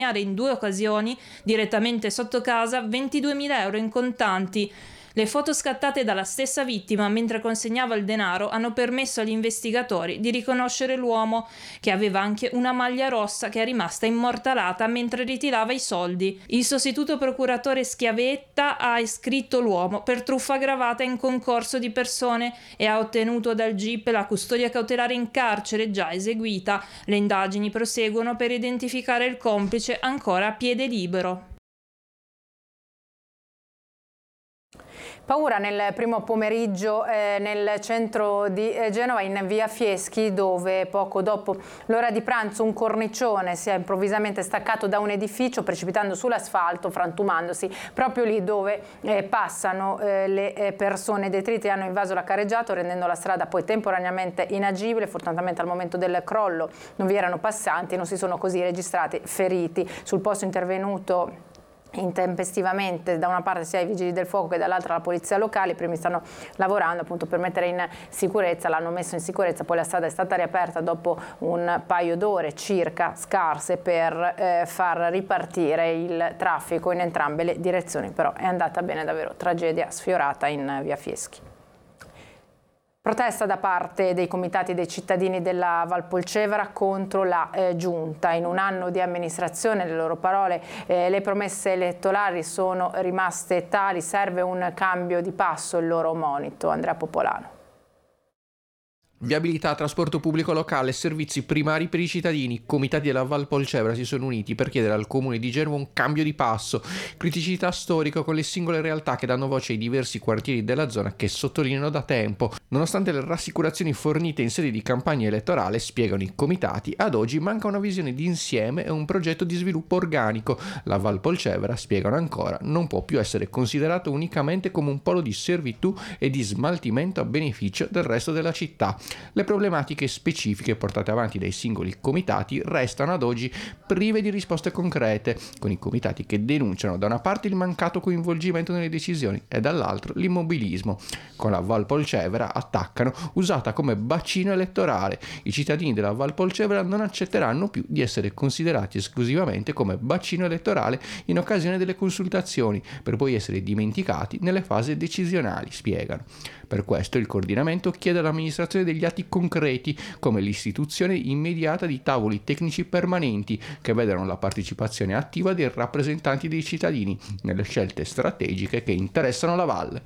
in 2 occasioni, direttamente sotto casa, 22.000 euro in contanti. Le foto scattate dalla stessa vittima mentre consegnava il denaro hanno permesso agli investigatori di riconoscere l'uomo, che aveva anche una maglia rossa che è rimasta immortalata mentre ritirava i soldi. Il sostituto procuratore Schiavetta ha iscritto l'uomo per truffa aggravata in concorso di persone e ha ottenuto dal GIP la custodia cautelare in carcere già eseguita. Le indagini proseguono per identificare il complice ancora a piede libero. Paura nel primo pomeriggio nel centro di Genova, in via Fieschi, dove poco dopo l'ora di pranzo un cornicione si è improvvisamente staccato da un edificio, precipitando sull'asfalto, frantumandosi proprio lì dove passano le persone. Detriti hanno invaso la carreggiata, rendendo la strada poi temporaneamente inagibile. Fortunatamente al momento del crollo non vi erano passanti e non si sono così registrati feriti. Sul posto intervenuto intempestivamente da una parte sia i vigili del fuoco che dall'altra la polizia locale. I primi stanno lavorando appunto per mettere in sicurezza, l'hanno messo in sicurezza, poi la strada è stata riaperta dopo un paio d'ore circa scarse per far ripartire il traffico in entrambe le direzioni, però è andata bene davvero, tragedia sfiorata in via Fieschi. Protesta da parte dei comitati dei cittadini della Valpolcevera contro la giunta. In un anno di amministrazione, le loro parole, le promesse elettorali sono rimaste tali, serve un cambio di passo, il loro monito. Andrea Popolano. Viabilità, trasporto pubblico locale, servizi primari per i cittadini. Comitati della Valpolcevera si sono uniti per chiedere al comune di Genova un cambio di passo. Criticità storica con le singole realtà che danno voce ai diversi quartieri della zona che sottolineano da tempo. Nonostante le rassicurazioni fornite in sede di campagna elettorale, spiegano i comitati, ad oggi manca una visione d'insieme e un progetto di sviluppo organico. La Valpolcevera, spiegano ancora, non può più essere considerato unicamente come un polo di servitù e di smaltimento a beneficio del resto della città. Le problematiche specifiche portate avanti dai singoli comitati restano ad oggi prive di risposte concrete, con i comitati che denunciano da una parte il mancato coinvolgimento nelle decisioni e dall'altro l'immobilismo. Con la Valpolcevera attaccano usata come bacino elettorale. I cittadini della Valpolcevera non accetteranno più di essere considerati esclusivamente come bacino elettorale in occasione delle consultazioni, per poi essere dimenticati nelle fasi decisionali, spiegano. Per questo il coordinamento chiede all'amministrazione degli atti concreti, come l'istituzione immediata di tavoli tecnici permanenti che vedano la partecipazione attiva dei rappresentanti dei cittadini nelle scelte strategiche che interessano la valle.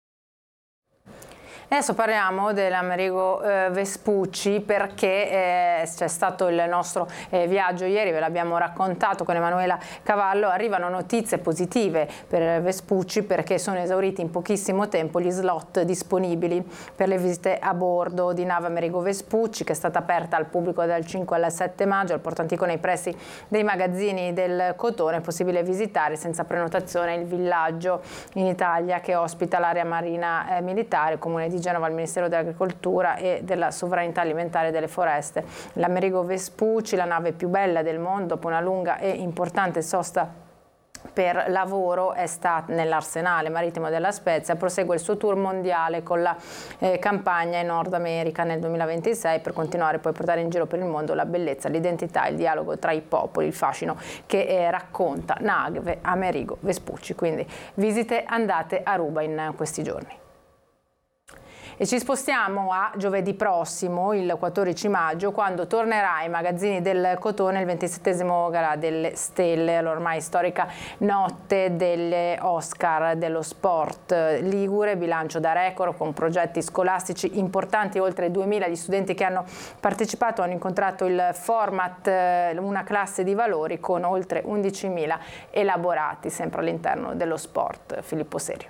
Adesso parliamo dell'Amerigo Vespucci, perché c'è stato il nostro viaggio ieri, ve l'abbiamo raccontato con Emanuela Cavallo. Arrivano notizie positive per Vespucci perché sono esauriti in pochissimo tempo gli slot disponibili per le visite a bordo di nave Amerigo Vespucci, che è stata aperta al pubblico dal 5 al 7 maggio al Porto Antico nei pressi dei magazzini del Cotone. È possibile visitare senza prenotazione il villaggio in Italia che ospita l'area marina militare, comune di Genova, al Ministero dell'Agricoltura e della Sovranità Alimentare e delle Foreste. L'Amerigo Vespucci, la nave più bella del mondo, dopo una lunga e importante sosta per lavoro, è stata nell'arsenale marittimo della Spezia, prosegue il suo tour mondiale con la campagna in Nord America nel 2026 per continuare poi a portare in giro per il mondo la bellezza, l'identità, il dialogo tra i popoli, il fascino che racconta nave Amerigo Vespucci. Quindi visite andate a ruba in questi giorni. E ci spostiamo a giovedì prossimo, il 14 maggio, quando tornerà ai magazzini del Cotone il 27esimo Gala delle Stelle, l'ormai storica notte delle Oscar dello sport ligure, bilancio da record con progetti scolastici importanti. Oltre 2000 gli studenti che hanno partecipato hanno incontrato il format una classe di valori con oltre 11.000 elaborati sempre all'interno dello sport. Filippo Serio.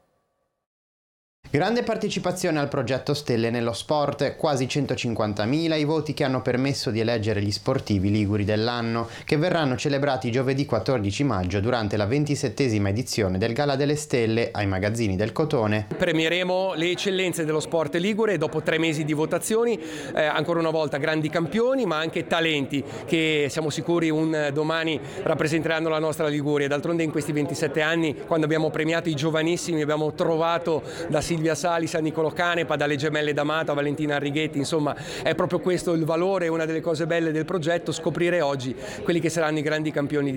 Grande partecipazione al progetto Stelle nello sport, quasi 150.000 i voti che hanno permesso di eleggere gli sportivi liguri dell'anno, che verranno celebrati giovedì 14 maggio durante la 27esima edizione del Gala delle Stelle ai magazzini del Cotone. Premieremo le eccellenze dello sport ligure dopo 3 mesi di votazioni, ancora una volta grandi campioni ma anche talenti che siamo sicuri un domani rappresenteranno la nostra Liguria. D'altronde in questi 27 anni, quando abbiamo premiato i giovanissimi, abbiamo trovato da Silvia Salis a Niccolò Canepa, dalle gemelle D'Amato a Valentina Arrighetti. Insomma, è proprio questo il valore, una delle cose belle del progetto, scoprire oggi quelli che saranno i grandi campioni